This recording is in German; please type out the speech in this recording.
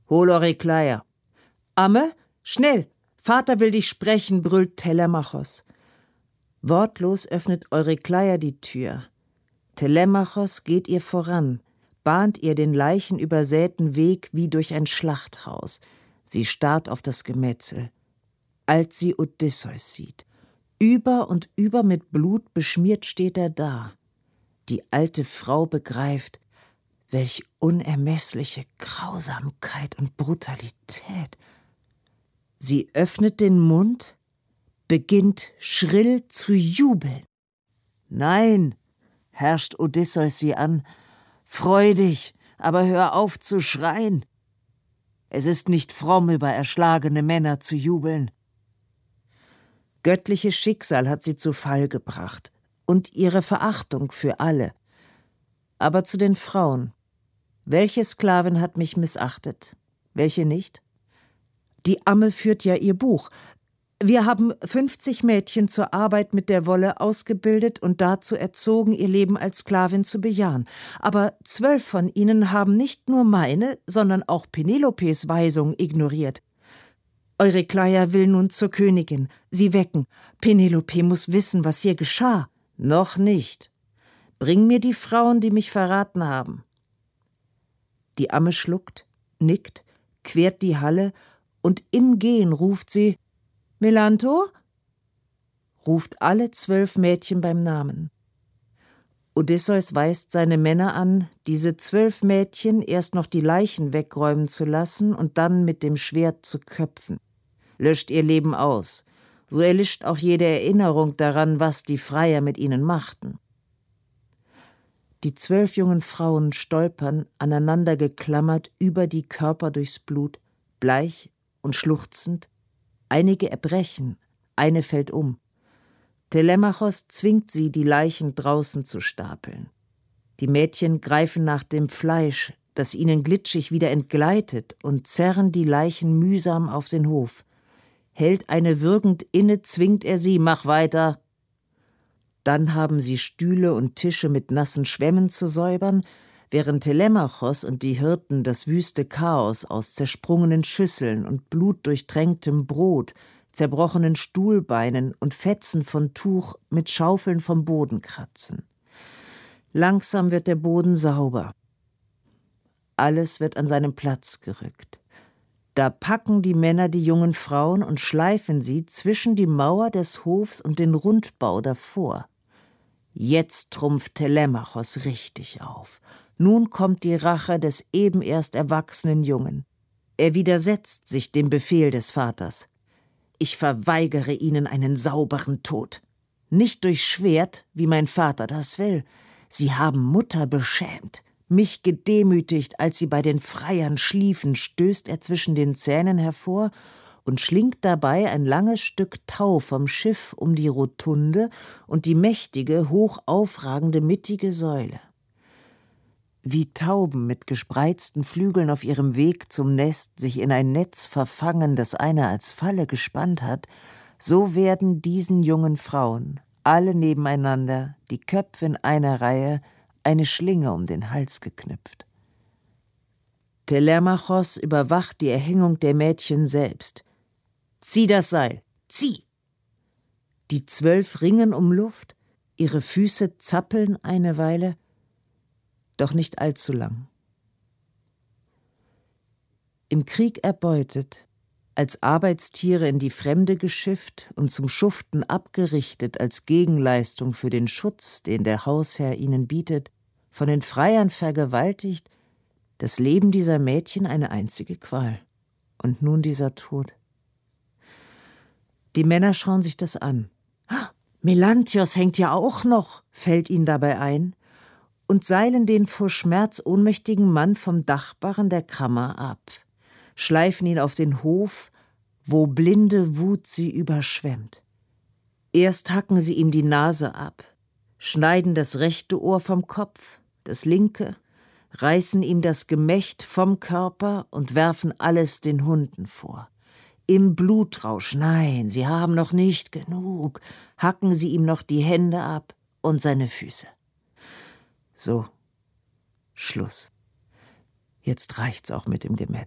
Hol eure Kleier. Amme, schnell! Vater will dich sprechen, brüllt Telemachos. Wortlos öffnet Eurykleia die Tür. Telemachos geht ihr voran, bahnt ihr den leichenübersäten Weg wie durch ein Schlachthaus. Sie starrt auf das Gemetzel. Als sie Odysseus sieht, über und über mit Blut beschmiert steht er da. Die alte Frau begreift, welch unermessliche Grausamkeit und Brutalität. Sie öffnet den Mund, beginnt schrill zu jubeln. »Nein«, herrscht Odysseus sie an, »freu dich, aber hör auf zu schreien. Es ist nicht fromm, über erschlagene Männer zu jubeln.« Göttliches Schicksal hat sie zu Fall gebracht und ihre Verachtung für alle. Aber zu den Frauen. Welche Sklavin hat mich missachtet? Welche nicht? Die Amme führt ja ihr Buch. Wir haben 50 Mädchen zur Arbeit mit der Wolle ausgebildet und dazu erzogen, ihr Leben als Sklavin zu bejahen. Aber 12 von ihnen haben nicht nur meine, sondern auch Penelopes Weisung ignoriert. Eurykleia will nun zur Königin, sie wecken. Penelope muss wissen, was hier geschah. Noch nicht. Bring mir die Frauen, die mich verraten haben. Die Amme schluckt, nickt, quert die Halle und im Gehen ruft sie: »Melanto?« ruft alle 12 Mädchen beim Namen. Odysseus weist seine Männer an, diese 12 Mädchen erst noch die Leichen wegräumen zu lassen und dann mit dem Schwert zu köpfen. Löscht ihr Leben aus, so erlischt auch jede Erinnerung daran, was die Freier mit ihnen machten. Die 12 jungen Frauen stolpern, aneinander geklammert, über die Körper durchs Blut, bleich und schluchzend. Einige erbrechen, eine fällt um. Telemachos zwingt sie, die Leichen draußen zu stapeln. Die Mädchen greifen nach dem Fleisch, das ihnen glitschig wieder entgleitet, und zerren die Leichen mühsam auf den Hof. Hält eine würgend inne, zwingt er sie: »Mach weiter!« Dann haben sie Stühle und Tische mit nassen Schwämmen zu säubern, während Telemachos und die Hirten das wüste Chaos aus zersprungenen Schüsseln und blutdurchtränktem Brot, zerbrochenen Stuhlbeinen und Fetzen von Tuch mit Schaufeln vom Boden kratzen. Langsam wird der Boden sauber. Alles wird an seinen Platz gerückt. Da packen die Männer die jungen Frauen und schleifen sie zwischen die Mauer des Hofs und den Rundbau davor. Jetzt trumpft Telemachos richtig auf. Nun kommt die Rache des eben erst erwachsenen Jungen. Er widersetzt sich dem Befehl des Vaters. »Ich verweigere ihnen einen sauberen Tod. Nicht durch Schwert, wie mein Vater das will. Sie haben Mutter beschämt, mich gedemütigt, als sie bei den Freiern schliefen«, stößt er zwischen den Zähnen hervor und schlingt dabei ein langes Stück Tau vom Schiff um die Rotunde und die mächtige, hoch aufragende mittige Säule. Wie Tauben mit gespreizten Flügeln auf ihrem Weg zum Nest sich in ein Netz verfangen, das einer als Falle gespannt hat, so werden diesen jungen Frauen, alle nebeneinander, die Köpfe in einer Reihe, eine Schlinge um den Hals geknüpft. Telemachos überwacht die Erhängung der Mädchen selbst. »Zieh das Seil, zieh!« Die 12 ringen um Luft, ihre Füße zappeln eine Weile, doch nicht allzu lang. Im Krieg erbeutet, als Arbeitstiere in die Fremde geschifft und zum Schuften abgerichtet als Gegenleistung für den Schutz, den der Hausherr ihnen bietet, von den Freiern vergewaltigt, das Leben dieser Mädchen eine einzige Qual. Und nun dieser Tod. Die Männer schauen sich das an. »Melanthios hängt ja auch noch«, fällt ihnen dabei ein, und seilen den vor Schmerz ohnmächtigen Mann vom Dachbarren der Kammer ab, schleifen ihn auf den Hof, wo blinde Wut sie überschwemmt. Erst hacken sie ihm die Nase ab, schneiden das rechte Ohr vom Kopf, das linke, reißen ihm das Gemächt vom Körper und werfen alles den Hunden vor. Im Blutrausch, nein, sie haben noch nicht genug, hacken sie ihm noch die Hände ab und seine Füße. So, Schluss. Jetzt reicht's auch mit dem Gemetzel.